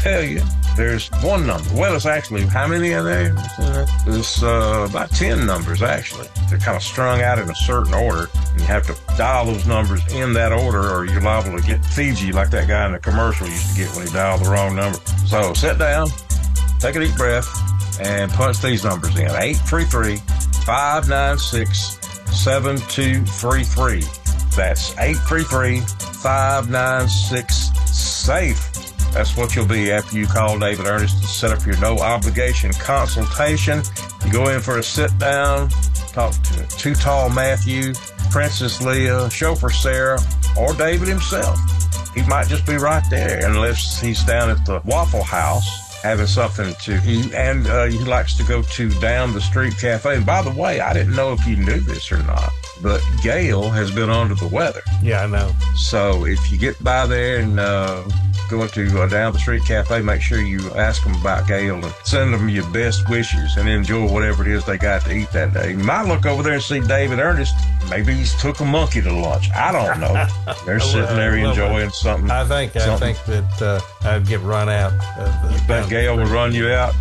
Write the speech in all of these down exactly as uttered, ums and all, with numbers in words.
tell you there's one number. Well, it's actually, how many are there? There's uh, about ten numbers, actually. They're kind of strung out in a certain order, and you have to dial those numbers in that order, or you're liable to get Fiji like that guy in the commercial used to get when he dialed the wrong number. So sit down, take a deep breath, and punch these numbers in. eight three three, five nine six, seven two three three. That's eight three three, five nine six, SAFE. That's what you'll be after you call David Ernest to set up your no-obligation consultation. You go in for a sit-down, talk to Too Tall Matthew, Princess Leah, Chauffeur Sarah, or David himself. He might just be right there, unless he's down at the Waffle House having something to eat, and uh, he likes to go to Down the Street Cafe. And by the way, I didn't know if you knew this or not, but Gail has been under the weather. Yeah, I know. So if you get by there and uh, go to uh, Down the Street Cafe, make sure you ask them about Gail and send them your best wishes and enjoy whatever it is they got to eat that day. You might look over there and see David Ernest. Maybe he's took a monkey to lunch. I don't know. They're sitting there enjoying something. I think I something. think that uh, I'd get run out. Of the you bet Gail would run you out?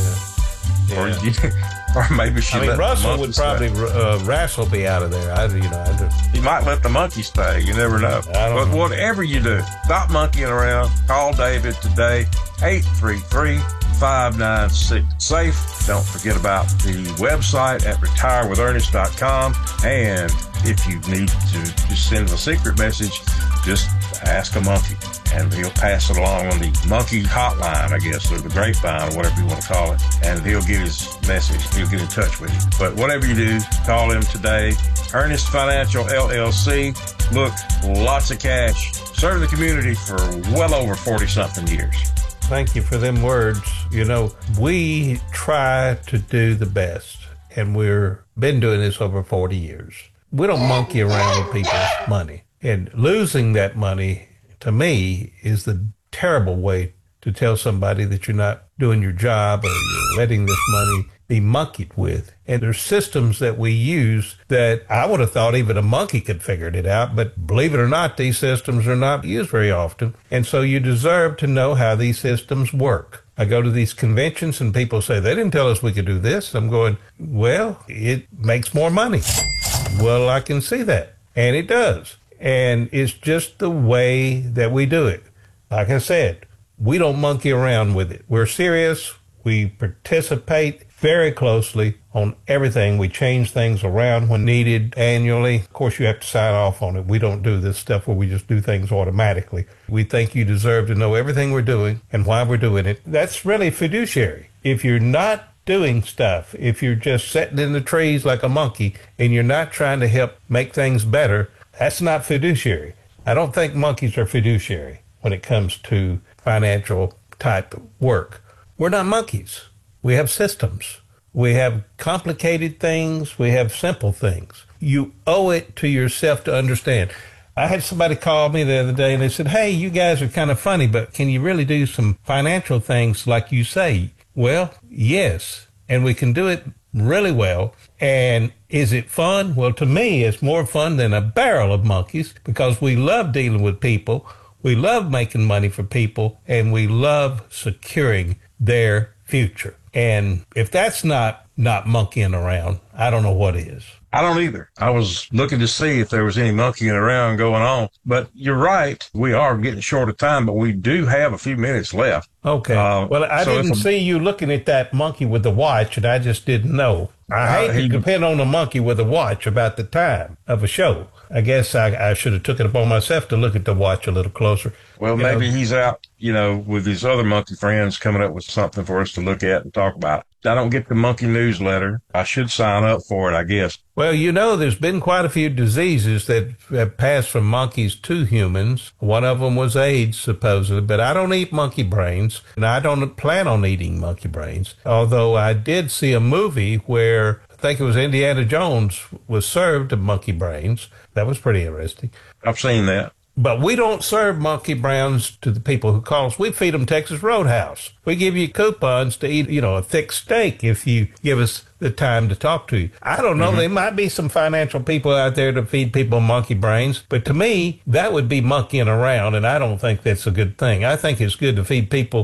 Yeah. Or, yeah. you, or maybe she I mean, let Russell the would monkey probably, stay. uh, Russell be out of there. I, you know, I just, He might let the monkey stay. You never know. I don't but know. whatever you do, stop monkeying around. Call David today, eight three three, five nine six, SAFE. Don't forget about the website at retire with ernest dot com. And if you need to just send a secret message, just ask a monkey, and he'll pass it along on the monkey hotline, I guess, or the grapevine, or whatever you want to call it, and he'll get his message. He'll get in touch with you. But whatever you do, call him today. Ernest Financial, L L C. Look, lots of cash. Serve the community for well over forty-something years. thank you for them words. You know, we try to do the best, and we've been doing this over forty years. We don't monkey around with people's money. And losing that money, to me, is the terrible way to tell somebody that you're not doing your job or you're letting this money be monkeyed with. And there's systems that we use that I would have thought even a monkey could figure it out. But believe it or not, these systems are not used very often. And so you deserve to know how these systems work. I go to these conventions and people say, they didn't tell us we could do this. I'm going, well, it makes more money. Well, I can see that. And it does. And it's just the way that we do it. Like I said, we don't monkey around with it. We're serious. We participate very closely on everything. We change things around when needed annually. Of course, you have to sign off on it. We don't do this stuff where we just do things automatically. We think you deserve to know everything we're doing and why we're doing it. That's really fiduciary. If you're not doing stuff, if you're just sitting in the trees like a monkey and you're not trying to help make things better, that's not fiduciary. I don't think monkeys are fiduciary when it comes to financial type work. We're not monkeys. We have systems. We have complicated things. We have simple things. You owe it to yourself to understand. I had somebody call me the other day and they said, hey, you guys are kind of funny, but can you really do some financial things like you say? Well, yes, and we can do it really well. And is it fun? Well, to me, it's more fun than a barrel of monkeys because we love dealing with people. We love making money for people, and we love securing their future. And if that's not not monkeying around, I don't know what is. I don't either. I was looking to see if there was any monkeying around going on. But you're right. We are getting short of time, but we do have a few minutes left. Okay. Uh, well, I so didn't a, see you looking at that monkey with the watch, and I just didn't know. I uh, hate he, to depend on a monkey with a watch about the time of a show. I guess I, I should have took it upon myself to look at the watch a little closer. Well, you maybe know, he's out, you know, with his other monkey friends coming up with something for us to look at and talk about. I don't get the monkey newsletter. I should sign up for it, I guess. Well, you know, there's been quite a few diseases that have passed from monkeys to humans. One of them was AIDS, supposedly, but I don't eat monkey brains, and I don't plan on eating monkey brains. Although I did see a movie where I think it was Indiana Jones was served of monkey brains. That was pretty interesting. I've seen that. But we don't serve monkey brains to the people who call us. We feed them Texas Roadhouse. We give you coupons to eat, you know, a thick steak if you give us the time to talk to you. I don't know. Mm-hmm. There might be some financial people out there to feed people monkey brains. But to me, that would be monkeying around, and I don't think that's a good thing. I think it's good to feed people